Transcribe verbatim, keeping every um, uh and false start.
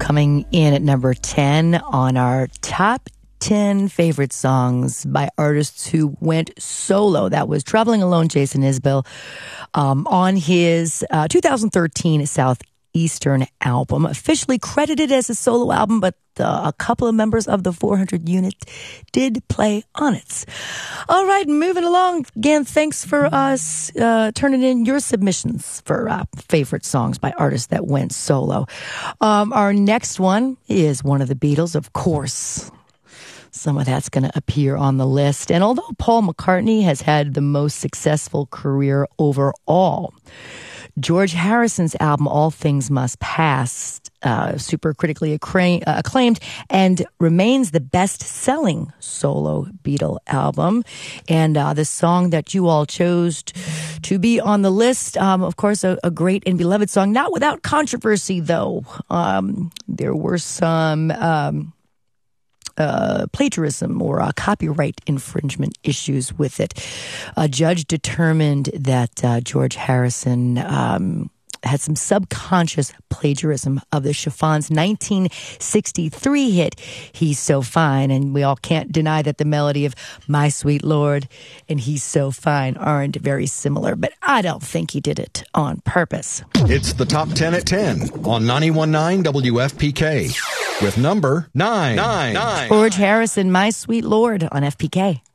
coming in at number ten on our top ten favorite songs by artists who went solo. That was Traveling Alone, Jason Isbell, um, on his uh, two thousand thirteen Southeastern album, officially credited as a solo album, but uh, a couple of members of the four hundred unit did play on it. All right, moving along. Again, thanks for us uh, turning in your submissions for uh, favorite songs by artists that went solo. Um, our next one is one of the Beatles, of course. Some of that's going to appear on the list. And although Paul McCartney has had the most successful career overall, George Harrison's album, All Things Must Pass, uh, super critically accra- uh, acclaimed and remains the best-selling solo Beatle album. And uh, the song that you all chose to be on the list, um, of course, a, a great and beloved song, not without controversy, though. Um, there were some... Um, Uh, plagiarism or uh, copyright infringement issues with it. A judge determined that uh, George Harrison um, had some subconscious plagiarism of the Chiffons' nineteen sixty-three hit, He's So Fine. And we all can't deny that the melody of My Sweet Lord and He's So Fine aren't very similar, but I don't think he did it on purpose. It's the Top ten at ten on ninety-one point nine W F P K with number nine. nine. nine. George Harrison, My Sweet Lord on F P K.